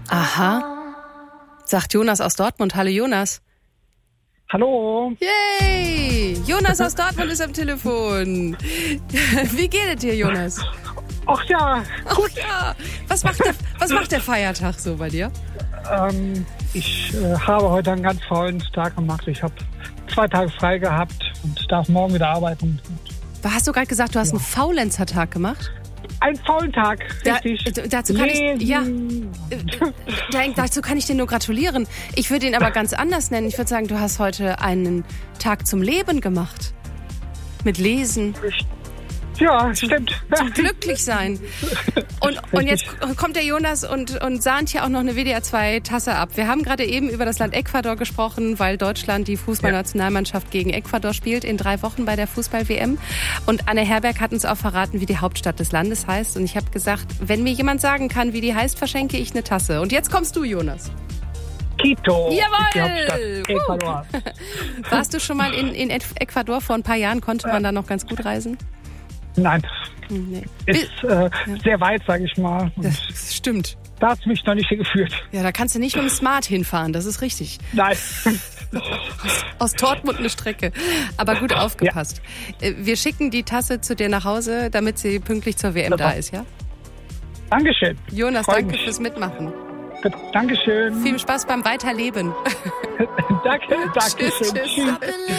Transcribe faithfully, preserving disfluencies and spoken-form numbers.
Aha. Sagt Jonas aus Dortmund. Hallo Jonas. Hallo. Yay! Jonas aus Dortmund ist am Telefon. Wie geht es dir, Jonas? Ach ja. Ach ja. Was macht der, was macht der Feiertag so bei dir? Ähm, ich äh, habe heute einen ganz faulen Tag gemacht. Ich habe zwei Tage frei gehabt und darf morgen wieder arbeiten. Hast du gerade gesagt, du hast Ja. einen Faulenzer-Tag gemacht? Ein faulen Tag, richtig. Da, dazu kann Lesen. ich, ja, da, dazu kann ich dir nur gratulieren. Ich würde ihn aber ganz anders nennen. Ich würde sagen, du hast heute einen Tag zum Leben gemacht. Mit Lesen. Ja, stimmt. Zum Glücklichsein. Und, und jetzt kommt der Jonas und, und sahnt hier auch noch eine W D R zwei Tasse ab. Wir haben gerade eben über das Land Ecuador gesprochen, weil Deutschland die Fußballnationalmannschaft gegen Ecuador spielt in drei Wochen bei der Fußball-W M. Und Anne Herberg hat uns auch verraten, wie die Hauptstadt des Landes heißt. Und ich habe gesagt, wenn mir jemand sagen kann, wie die heißt, verschenke ich eine Tasse. Und jetzt kommst du, Jonas. Quito. Jawohl! Ist die Hauptstadt Ecuador. Warst du schon mal in, in Ecuador? Vor ein paar Jahren konnte man da noch ganz gut reisen? Nein. Nee. Ist äh, sehr weit, sage ich mal. Und Das stimmt. da hat es mich noch nicht hingeführt. Ja, da kannst du nicht mit dem Smart hinfahren, das ist richtig. Nein. Aus Dortmund eine Strecke. Aber gut aufgepasst. Ja. Wir schicken die Tasse zu dir nach Hause, damit sie pünktlich zur W M da ist, ja? Dankeschön. Jonas, Freut danke mich. fürs Mitmachen. Dankeschön. Viel Spaß beim Weiterleben. Danke, Dankeschön. Tschüss, tschüss. Tschüss.